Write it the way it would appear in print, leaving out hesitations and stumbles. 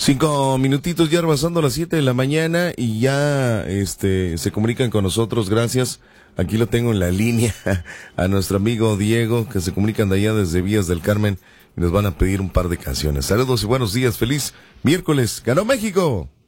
5 minutitos ya pasando las 7 de la mañana y ya se comunican con nosotros, gracias. Aquí lo tengo en la línea a nuestro amigo Diego, que se comunican de allá desde Vías del Carmen y nos van a pedir un par de canciones. Saludos y buenos días, feliz miércoles. ¡Ganó México!